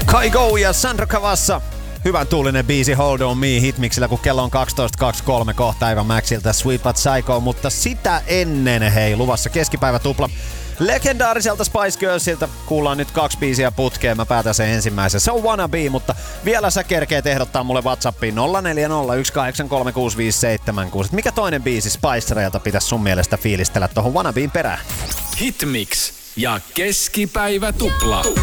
Kygo ja Sandro Cavazza. Hyvän tuulinen biisi Hold On Me Hitmixillä, kun kello on 12.23 kohta Eva Maxilta Sweet But Psycho, mutta sitä ennen hei luvassa keskipäivä tupla. Legendaariselta Spice Girlsilta kuullaan nyt 2 biisiä putkeen, mä päätän sen ensimmäisen. Se on Wanna Be, mutta vielä sä kerkeet ehdottaa mulle WhatsAppiin 0401836576. Mikä toinen biisi Spicereilta pitäisi sun mielestä fiilistellä tohon Wanna Been perään? Hitmix ja keskipäivä tupla.